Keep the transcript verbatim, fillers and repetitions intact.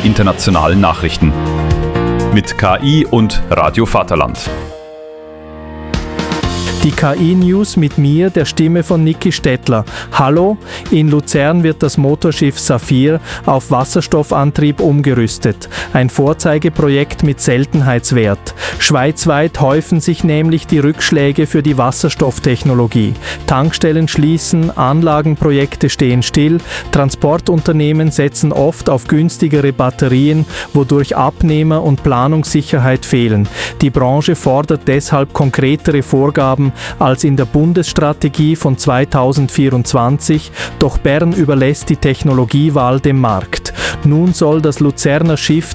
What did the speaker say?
internationalen Nachrichten. Mit K I und Radio Vaterland. Die K I-News mit mir, der Stimme von Niki Stettler. Hallo, in Luzern wird das Motorschiff Saphir auf Wasserstoffantrieb umgerüstet. Ein Vorzeigeprojekt mit Seltenheitswert. Schweizweit häufen sich nämlich die Rückschläge für die Wasserstofftechnologie. Tankstellen schließen, Anlagenprojekte stehen still, Transportunternehmen setzen oft auf günstigere Batterien, wodurch Abnehmer und Planungssicherheit fehlen. Die Branche fordert deshalb konkretere Vorgaben als in der Bundesstrategie von zweitausendvierundzwanzig, doch Bern überlässt die Technologiewahl dem Markt. Nun soll das Luzerner Schiff